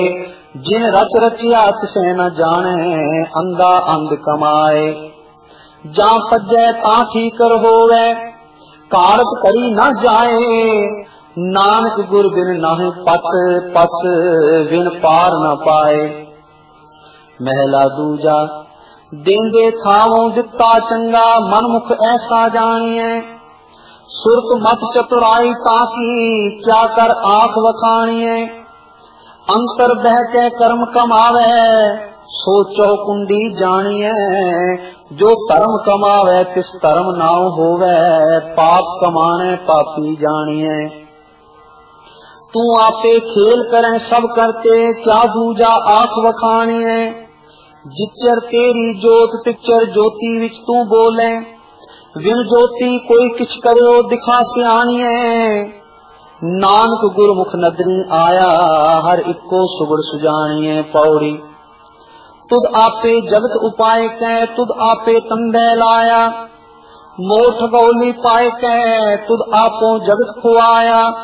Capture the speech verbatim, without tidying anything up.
जिन रच रचिया तिसे न जाने अंधा अंध कमाए। जा पज्जै ता ठीकर होवे कारत करी न जाए। नानक गुर बिन नाहि पत पत बिन पार न पाए। महला दूजा देंगे थावों दिता चंगा मनमुख ऐसा जानिए। सुरत मत चतुराई ताकी क्या कर आंख वखाणिए। अंतर बह के कर्म कमावे सोचो कुंडी जानिए। जो कर्म कमावे तिस धर्म नाव होवे पाप कमाने पापी जानिए। तू आपे खेल करें सब करते क्या दूजा आंख वखाणिए। जिचर तेरी जोत तिचर ज्योति विच तू बोले। विन ज्योति कोई किछ करो दिखा सियाणिए। नानक गुरमुख नदरी आया हर इको सुगड़ सुजानिए। पौड़ी तुद आपे जगत उपाय कै तुद आपे तंदे लाया। मोठ गौली पाए कै तुद आपो जगत खुआया।